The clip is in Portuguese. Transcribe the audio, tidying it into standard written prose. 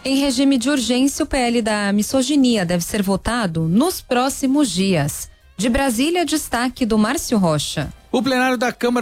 Em regime de urgência, o PL da misoginia deve ser votado nos próximos dias. De Brasília, destaque do Márcio Rocha. O plenário da Câmara